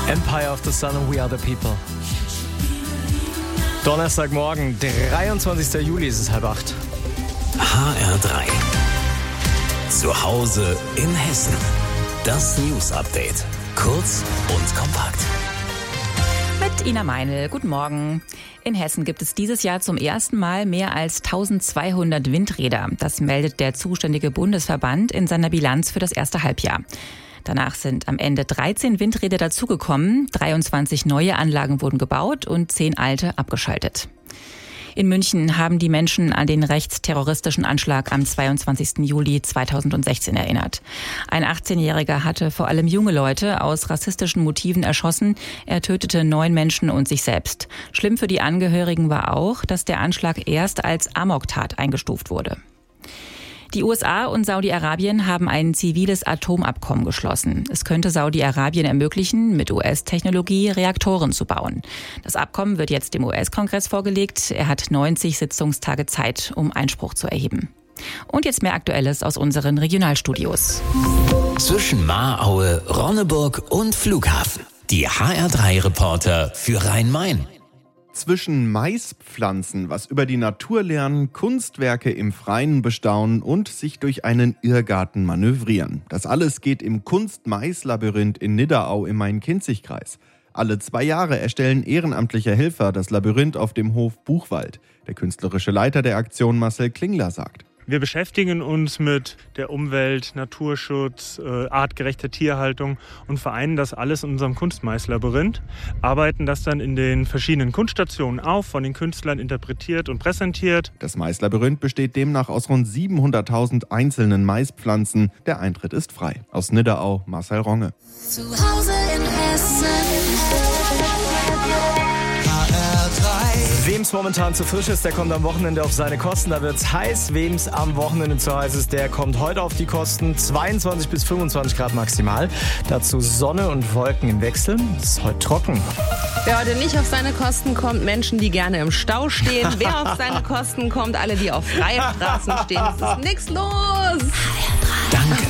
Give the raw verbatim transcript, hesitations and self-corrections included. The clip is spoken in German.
Empire of the Sun und We Are the People. Donnerstagmorgen, dreiundzwanzigster Juli, ist es halb acht. H R drei. Zu Hause in Hessen. Das News Update. Kurz und kompakt. Mit Ina Meinl. Guten Morgen. In Hessen gibt es dieses Jahr zum ersten Mal mehr als eintausendzweihundert Windräder. Das meldet der zuständige Bundesverband in seiner Bilanz für das erste Halbjahr. Danach sind am Ende dreizehn Windräder dazugekommen, dreiundzwanzig neue Anlagen wurden gebaut und zehn alte abgeschaltet. In München haben die Menschen an den rechtsterroristischen Anschlag am zweiundzwanzigsten Juli zweitausendsechzehn erinnert. Ein achtzehnjähriger hatte vor allem junge Leute aus rassistischen Motiven erschossen. Er tötete neun Menschen und sich selbst. Schlimm für die Angehörigen war auch, dass der Anschlag erst als Amoktat eingestuft wurde. Die U S A und Saudi-Arabien haben ein ziviles Atomabkommen geschlossen. Es könnte Saudi-Arabien ermöglichen, mit U S-Technologie Reaktoren zu bauen. Das Abkommen wird jetzt dem U S-Kongress vorgelegt. Er hat neunzig Sitzungstage Zeit, um Einspruch zu erheben. Und jetzt mehr Aktuelles aus unseren Regionalstudios. Zwischen Mahraue, Ronneburg und Flughafen. Die H R drei Reporter für Rhein-Main. Zwischen Maispflanzen, was über die Natur lernen, Kunstwerke im Freien bestaunen und sich durch einen Irrgarten manövrieren. Das alles geht im Kunst-Mais-Labyrinth in Nidderau im Main-Kinzig-Kreis. Alle zwei Jahre erstellen ehrenamtliche Helfer das Labyrinth auf dem Hof Buchwald. Der künstlerische Leiter der Aktion, Marcel Klingler, sagt: Wir beschäftigen uns mit der Umwelt, Naturschutz, äh, artgerechter Tierhaltung und vereinen das alles in unserem Kunst-Mais-Labyrinth, arbeiten das dann in den verschiedenen Kunststationen auf, von den Künstlern interpretiert und präsentiert. Das Mais-Labyrinth besteht demnach aus rund siebenhunderttausend einzelnen Maispflanzen. Der Eintritt ist frei. Aus Nidderau, Marcel Ronge. Zu Hause in Hessen. Wem's momentan zu frisch ist, der kommt am Wochenende auf seine Kosten. Da wird's heiß. Wem's am Wochenende zu heiß ist, der kommt heute auf die Kosten. zweiundzwanzig bis fünfundzwanzig Grad maximal. Dazu Sonne und Wolken im Wechsel. Es ist heute trocken. Wer heute nicht auf seine Kosten kommt, Menschen, die gerne im Stau stehen. Wer auf seine Kosten kommt, alle, die auf freien Straßen stehen. Es ist nichts los. Danke